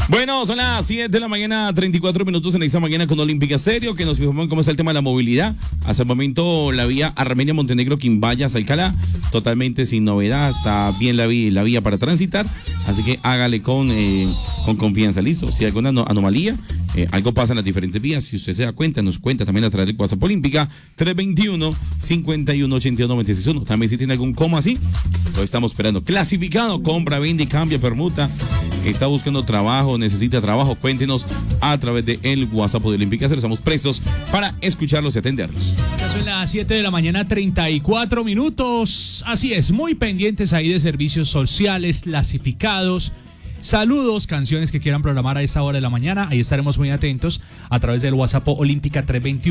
Bueno, son las 7 de la mañana, 34 minutos en esta mañana con Olímpica Estéreo, que nos informan cómo está el tema de la movilidad. Hasta el momento la vía Armenia-Montenegro, Quimbaya-Alcalá, totalmente sin novedad, está bien la vía para transitar, así que hágale con confianza, ¿listo? Si hay alguna anomalía, algo pasa en las diferentes vías, si usted se da cuenta, nos cuenta también a través de WhatsApp Olímpica, 321-5182-961. También si tiene algún coma así, lo estamos esperando. Clasificado, compra, vende, cambia, permuta, está buscando trabajo, necesita trabajo, cuéntenos a través de el WhatsApp de Olímpica Estéreo. Estamos prestos para escucharlos y atenderlos. Ya son las 7 de la mañana, 34 minutos. Así es, muy pendientes ahí de servicios sociales, clasificados. Saludos, canciones que quieran programar a esta hora de la mañana. Ahí estaremos muy atentos a través del WhatsApp Olímpica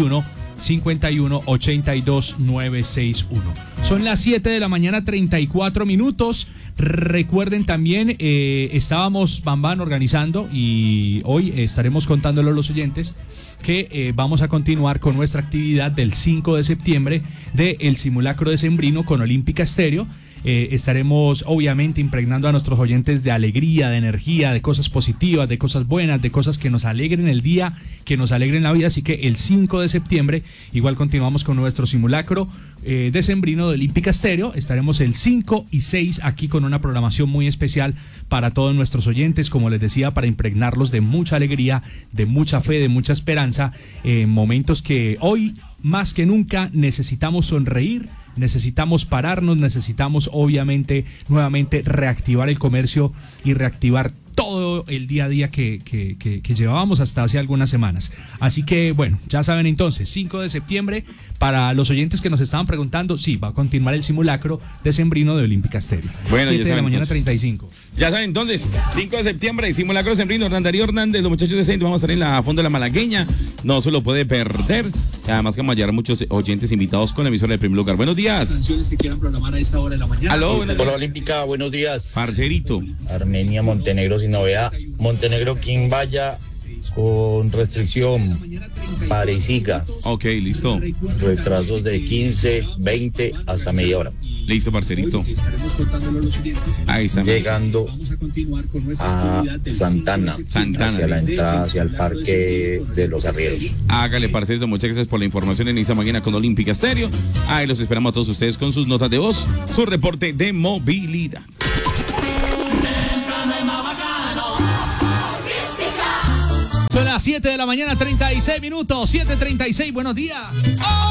321-5182-961. Son las 7 de la mañana, 34 minutos. Recuerden también, estábamos Bambán organizando y hoy estaremos contándolo a los oyentes que vamos a continuar con nuestra actividad del 5 de septiembre del simulacro decembrino con Olímpica Estéreo. Estaremos obviamente impregnando a nuestros oyentes de alegría, de energía, de cosas positivas, de cosas buenas, de cosas que nos alegren el día, que nos alegren la vida. Así que el 5 de septiembre igual continuamos con nuestro simulacro decembrino de Olímpica Estéreo. Estaremos el 5 y 6 aquí con una programación muy especial para todos nuestros oyentes, como les decía, para impregnarlos de mucha alegría, de mucha fe, de mucha esperanza, momentos que hoy más que nunca necesitamos sonreír. Necesitamos pararnos, necesitamos obviamente nuevamente reactivar el comercio y reactivar todo el día a día que llevábamos hasta hace algunas semanas. Así que bueno, ya saben entonces, 5 de septiembre, para los oyentes que nos estaban preguntando, sí, va a continuar el simulacro decembrino de Olímpica Estéreo. Bueno, 7 ya saben, de la mañana, entonces, 35. Ya saben, entonces, 5 de septiembre, simulacro decembrino, Hernán Darío Hernández, los muchachos de Centro, vamos a estar en la Fondo de la Malagueña, no se lo puede perder. Además que vamos a hallar muchos oyentes invitados con la emisora de primer lugar. Buenos días. Canciones que quieran programar a esta hora de la mañana. Aló, Hola Olímpica, buenos días. Parcerito. Armenia, Montenegro sin novedad. Montenegro, Quimbaya con restricción para Isica. Ok, listo. Retrasos de 15, 20 hasta media hora. Listo, parcerito. Ahí está. Llegando a Santana, hacia la entrada, hacia el parque de los Arrieros. Hágale, parcerito, muchas gracias por la información en esta mañana con Olímpica Estéreo. Ahí los esperamos a todos ustedes con sus notas de voz, su reporte de movilidad. Son las 7 de la mañana, 36 minutos, 7:36, buenos días.